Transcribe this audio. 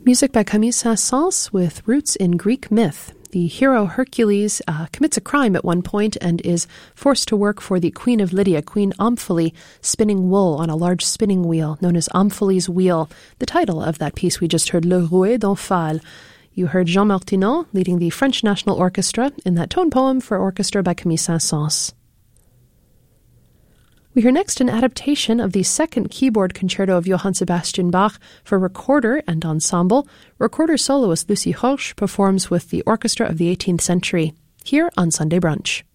Music by Camille Saint-Saëns with roots in Greek myth. The hero Hercules commits a crime at one point and is forced to work for the Queen of Lydia, Queen Omphale, spinning wool on a large spinning wheel known as Omphale's Wheel. The title of that piece we just heard, Le Rouet d'Omphale. You heard Jean Martinon leading the French National Orchestra in that tone poem for orchestra by Camille Saint-Saëns. We hear next an adaptation of the second keyboard concerto of Johann Sebastian Bach for recorder and ensemble. Recorder soloist Lucy Horsch performs with the orchestra of the 18th century, here on Sunday Brunch.